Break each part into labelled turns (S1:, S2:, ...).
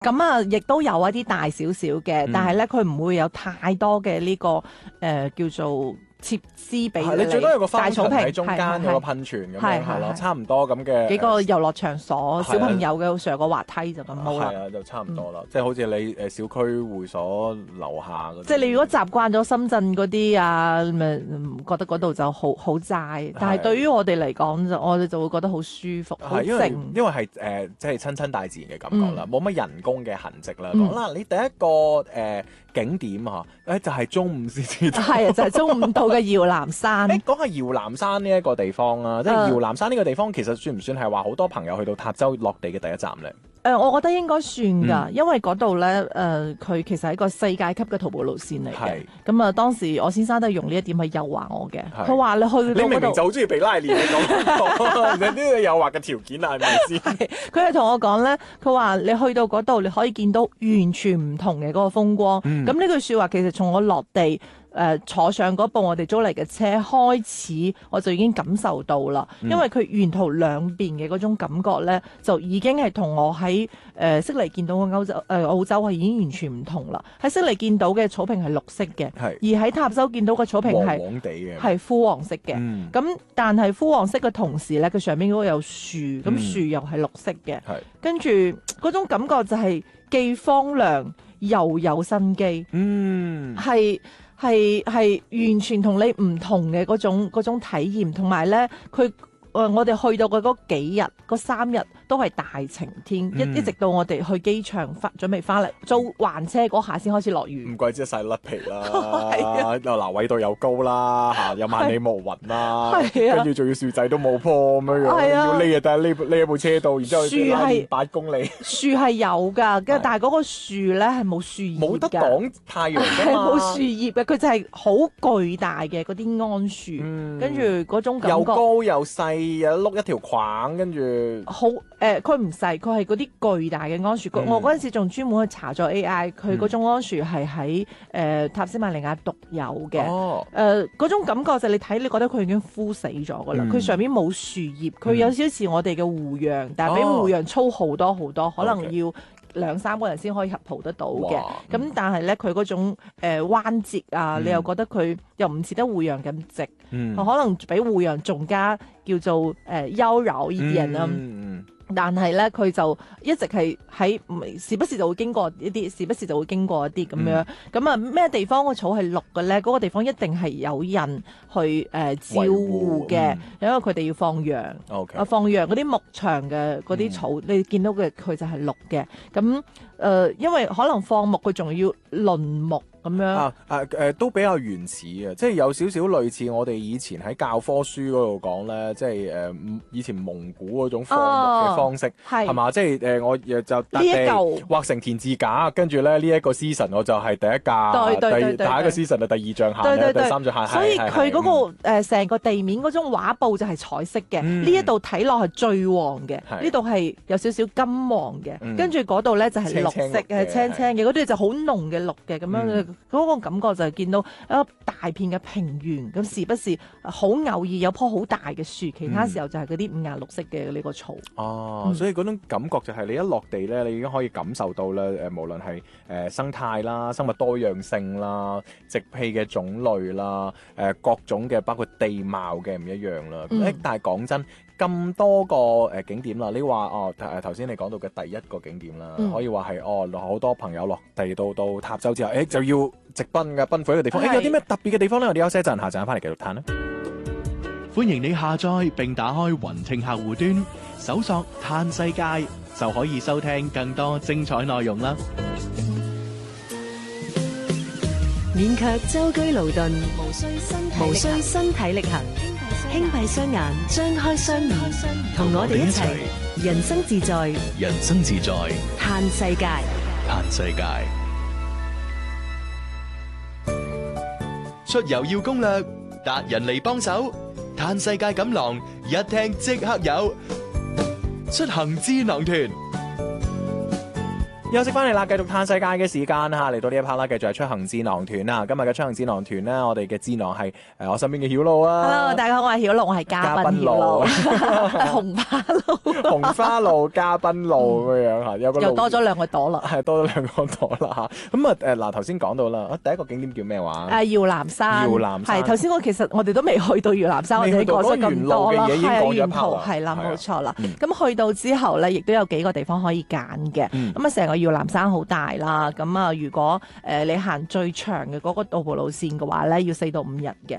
S1: 咁啊，亦都有一啲大少少嘅，但係咧佢唔會有太多嘅呢、個叫做設施俾
S2: 係你最多有個花
S1: 大草坪
S2: 喺中間，有個噴泉咁樣係咯，差唔多咁嘅
S1: 幾個遊樂場所，
S2: 係
S1: 小朋友嘅上個滑梯就咁冇啦。
S2: 係啊，就差唔多啦，即係好似你小區會所樓下嗰啲。
S1: 即係你如果習慣咗深圳嗰啲啊，咪覺得嗰度就好齋。但係對於我哋嚟講我哋就會覺得好舒服，好靜。
S2: 因為係即係親大自然嘅感覺啦，冇乜人工嘅痕跡啦。講啦，你第一個景點就係中午先知道。
S1: 係啊，就係中午到嘅搖籃山。
S2: 講下搖籃山呢一個地方啊，即係搖籃山呢個地方其實算唔算係話好多朋友去到塔州落地嘅第一站咧？
S1: 我覺得應該算㗎，因為嗰度咧佢其實係一個世界級嘅徒步路線嚟嘅。咁啊，當時我先生都係用呢一點去誘惑我嘅。佢話你去到嗰度，
S2: 你明明就好中意被拉鍊咁，你呢個誘惑嘅條件係咪先？
S1: 佢係同我講咧，佢話你去到嗰度，你可以見到完全唔同嘅嗰個風光。咁呢句説話其實從我落地坐上嗰部我哋租嚟嘅車開始，我就已經感受到啦。因為佢沿途兩邊嘅嗰種感覺咧，就已經係同我喺悉尼見到嘅澳洲係已經完全唔同啦。喺悉尼見到嘅草坪係綠色嘅，而喺塔州見到嘅草坪係
S2: 黃黃地嘅，
S1: 係枯黃色嘅。咁但係枯黃色嘅同時咧，佢上面嗰個有樹，咁樹又係綠色嘅。跟住嗰種感覺就係既荒涼又有生機。係完全同你唔同嘅嗰種體驗，同埋咧佢。我哋去到嘅嗰幾日，嗰3日都係大晴天，一直到我哋去機場準備翻嚟租還車嗰下先開始落雨。
S2: 唔怪之晒甩皮啦，嗱緯度又高啦，又萬里無雲啦，跟住仲要樹仔都冇棵咁樣樣，要匿啊！但係匿喺部車度，然之後樹係8公里，
S1: 樹係有㗎，但係嗰個樹咧係冇樹葉㗎，
S2: 冇得擋太陽㗎嘛，
S1: 係冇樹葉嘅，佢就係好巨大嘅嗰啲桉樹，跟住嗰種感覺
S2: 又高又細。碌一條框，跟住
S1: 好佢唔細，佢係嗰啲巨大嘅桉樹。我嗰陣時仲專門去查咗 AI，佢嗰種桉樹係喺塔斯馬尼亞獨有嘅。嗰種感覺就係你睇，你覺得佢已經枯死咗噶啦。佢上面冇樹葉，佢有少少似我哋嘅湖洋，但係比湖洋粗好多好多，可能要2-3個人先可以蒲得到嘅。咁但係咧，佢嗰種彎折啊，你又覺得佢又唔似得湖洋咁直，可能比湖洋仲加叫做妖嬈一點啦。但係咧，佢就一直係喺時不時就會經過一啲，時不時就會經過一啲咁樣。咁啊，咩地方個草係綠嘅咧？嗰個地方一定係有人去照護嘅，因為佢哋要放羊。放羊嗰啲牧場嘅嗰啲草，你見到嘅佢就係綠嘅。咁因為可能放牧佢仲要輪牧。咁樣
S2: 都比較原始嘅，即係有少少類似我哋以前喺教科書嗰度講咧，即係以前蒙古嗰種放牧嘅方式，係嘛？即係我就呢一嚿畫成田字架，跟住咧呢一個 season 我就係第一架，下一個 season 就第2象限，第3象限。
S1: 所以佢嗰個成個地面嗰種畫布就係彩色嘅，呢一度睇落係最黃嘅，呢度係有少少金黃嘅，跟住嗰度咧就係綠色嘅，青青嘅，嗰啲就好濃嘅綠嘅咁樣。嗰個感覺就係見到一個大片嘅平原，咁時不時好偶爾有棵好大嘅樹，其他時候就係嗰啲5顏6色嘅呢個草。
S2: 所以嗰種感覺就係你一落地咧，你已經可以感受到咧無論係生態啦、生物多樣性啦、植被嘅種類啦、各種嘅包括地貌嘅唔一樣啦。但係講真，咁多個景點啦，你話頭先你講到嘅第一個景點啦，可以話係好多朋友落地到塔州之後，就要直奔嘅奔赴一個地方。有啲咩特別嘅地方咧？我哋休息一陣，下陣翻嚟繼續睇啦。
S3: 歡迎你下載並打開雲聽客戶端，搜索嘆世界，就可以收聽更多精彩內容啦。
S4: 勉強舟車勞頓，無需身體力行，輕閉雙眼，張開雙耳，同我哋一齊人生自在，
S3: 人生自在，
S4: 嘆世界，
S3: 嘆世界。出遊要攻略，達人嚟幫手，嘆世界錦囊一聽即刻有，出行智囊團。
S2: 休息翻嚟啦，繼續嘆世界嘅時間嚇，嚟到呢一 part 啦，繼續係出行智囊團啦。今日嘅出行智囊團咧，我哋嘅智囊係我身邊嘅曉露啊。
S1: Hello，大家好，我係曉露，我係嘉賓曉露，紅花露，
S2: 紅花露、嘉賓露咁樣嚇，有個
S1: 又多咗兩個朵啦，
S2: 係多咗兩個朵啦嚇。咁啊嗱，頭先講到啦，第一個景點叫咩話？
S1: 搖籃山，
S2: 搖籃山
S1: 係頭先其實我哋都未去到搖籃山，我哋講咗咁多啦，係沿途係啦，冇錯啦。咁去到之後咧，亦都有幾個地方可以揀嘅。咁啊，成個搖籃山好大啦。咁啊，如果你行最長嘅嗰個徒步路線嘅話咧，要4到5日嘅。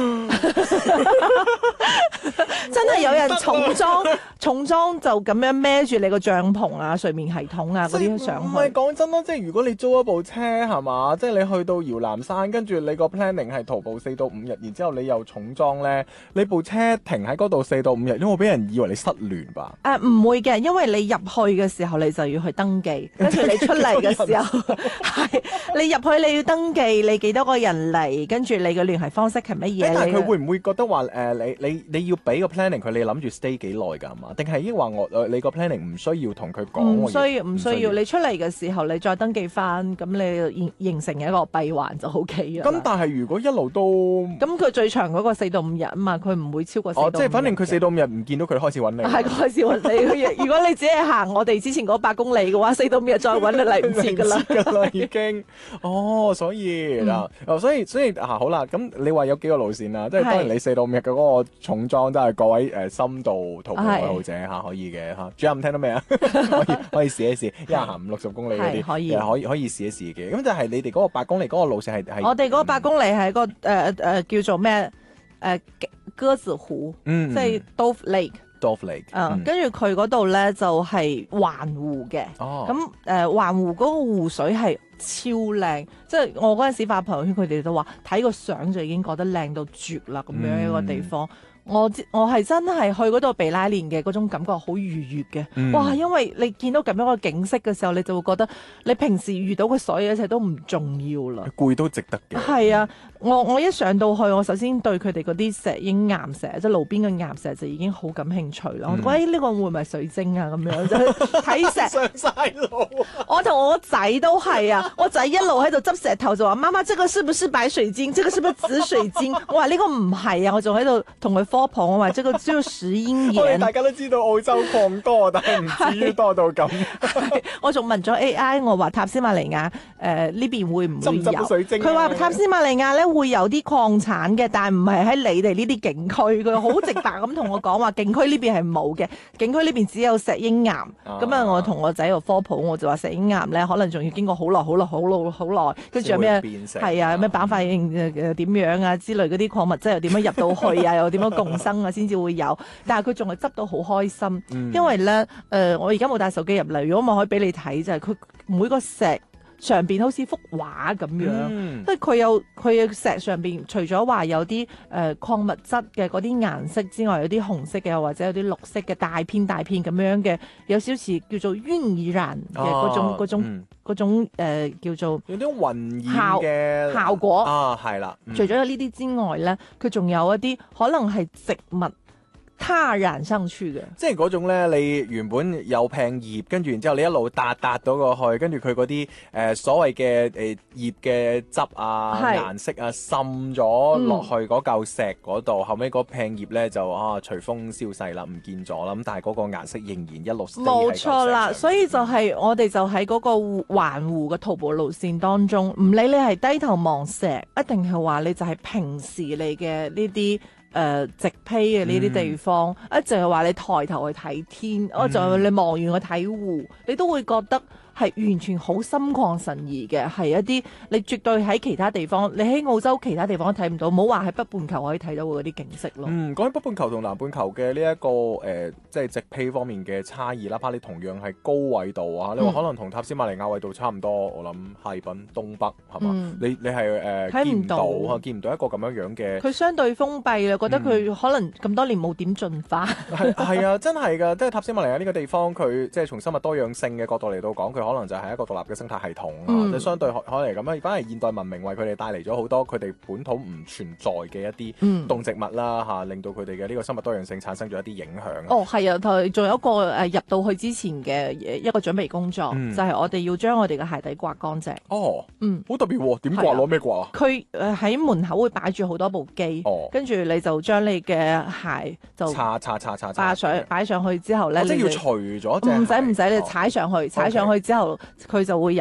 S1: 真係有人重裝就咁樣孭住你個帳篷啊、睡眠系統啊嗰啲上去。
S2: 唔係講真咯，即係如果你租一部車係嘛，即係你去到搖籃山，跟住你個 planning 係徒步4到5日，然之後你又重裝咧，你部車停喺嗰度4到5日，因為我俾人以為你失聯吧？
S1: 唔會嘅，因為你入去嘅時候你就要去登記，跟住你出嚟嘅時候係你入去你要登記，你幾多個人嚟，跟住你嘅聯繫方式係乜嘢？
S2: 但係佢會唔會覺得話你要俾個 planning 佢，你諗住 stay 幾耐㗎嘛？定係抑或你個 planning 唔需要同佢講？唔需要，你出嚟嘅時候你再登記翻，咁你形成一個閉環就 OK 啦。 咁但係如果一路都
S1: 咁佢最長嗰個4到5日啊嘛，佢唔會超過4到5日。
S2: 即係反正佢4到5日唔見到佢開始揾你。
S1: 係開始揾你。如果你只係行我哋之前嗰100公里嘅話，4到5日再揾你嚟唔切㗎啦。
S2: 已經。所以嗱，所以好啦，咁你話有幾個路線啊？即係當然你4到5日嘅嗰個重裝都係各位深度徒步愛好者嚇可以嘅嚇。主任聽到未啊？可以試一試，一日行50-60公里嗰啲，可以試一試嘅。咁就係你哋嗰個8公里嗰個路線係
S1: 我哋嗰個8公里係個叫做咩鴿子湖，即係 Dove Lake。跟住佢嗰度咧就係環湖嘅。咁環湖嗰個湖水係超靚，即係我嗰陣時發朋友圈，佢哋都話睇個相就已經覺得靚到絕啦，咁樣一個地方。我係真係去嗰度被拉練嘅嗰種感覺好愉悅嘅。哇！因為你見到咁樣個景色嘅時候，你就會覺得你平時遇到嘅所有一切都唔重要啦。
S2: 攰都值得嘅。係
S1: 啊，我一上到去，我首先對佢哋嗰啲石英岩石，即係路邊嘅岩石就已經好感興趣啦。我覺得呢個會唔會係水晶啊？咁樣就睇石
S2: 上晒路。
S1: 我同我個仔都係啊，我仔一路喺度執石頭就話：媽媽，這個是不是白水晶？這個是不是紫水晶？我話呢個唔係啊，我仲喺度同佢科普，我話這個只有石英岩。
S2: 大家都知道澳洲礦多，但係唔至於多到咁。
S1: 我仲問咗 AI， 我話塔斯馬尼亞呢邊會唔會有
S2: 水晶？
S1: 佢話塔斯馬尼亞咧會有啲礦產嘅，但係唔係喺你哋呢啲景區。佢好直白咁同我講話，景區呢邊係冇嘅，景區呢邊只有石英岩。咁啊，我同我仔度科普，我就話石英岩咧可能仲要經過好耐，跟住有咩係啊，有咩板塊型點樣啊之類嗰啲礦物質又點樣入到去啊，又點樣共生啊，先至會有。但係佢仲係執到好開心，因為咧我而家冇帶手機入嚟，如果我可以俾你睇就係佢每個石上邊好似幅畫咁樣，即係佢嘅石上邊除咗話有啲礦物質嘅嗰啲顏色之外，有啲紅色嘅或者有啲綠色嘅大片咁樣嘅，有少少叫做暈染嘅嗰種叫做
S2: 有啲暈染嘅
S1: 效果
S2: 啊，係啦。
S1: 除咗有呢啲之外咧，佢仲有一啲可能係植物他染上去嘅，
S2: 即係嗰種咧，你原本有片葉，跟住然之後你一路搭到過去，跟住佢嗰啲所謂嘅葉嘅汁啊、顏色啊滲咗落去嗰嚿石嗰度，後尾嗰片葉咧就隨風消逝啦，唔見咗啦。咁但係嗰個顏色仍然一路
S1: 冇錯啦，所以就係我哋就喺嗰個環湖嘅徒步路線當中，唔理你係低頭望石，一定係話你就係平時你嘅呢啲直披嘅呢啲地方，一淨係話你抬頭去睇天，就係你望完去睇湖，你都會覺得係完全好心曠神怡嘅，係一啲你絕對喺其他地方，你喺澳洲其他地方都睇唔到，唔好話喺北半球可以睇到嗰啲景色咯。
S2: 講起北半球同南半球嘅呢一個即係直披方面嘅差異啦，怕你同樣係高緯度啊，你話可能同塔斯馬尼亞緯度差唔多，我諗哈爾濱東北係嘛？你係睇唔到見唔到一個咁樣嘅。佢
S1: 相對封閉啦，覺得佢可能咁多年冇點進化。
S2: 係啊，真係㗎，即係塔斯馬尼亞呢個地方，佢即係從生物多樣性嘅角度嚟到講，佢可能就係一個獨立嘅生態系統啊，即係相對可嚟咁樣，反而現代文明為佢哋帶嚟咗好多佢哋本土唔存在嘅一啲動植物啦嚇，令到佢哋嘅呢個生物多樣性產生咗一啲影響。
S1: 哦，係啊，仲有一個入到去之前嘅一個準備工作，就係我哋要將我哋嘅鞋底刮乾淨。
S2: 哦，好特別喎，點刮？攞咩刮啊？
S1: 佢喺門口會擺住好多部機，跟住你就將你嘅鞋就擺上去之後咧，
S2: 即係要除咗隻鞋，
S1: 唔使你踩上去之後，佢就會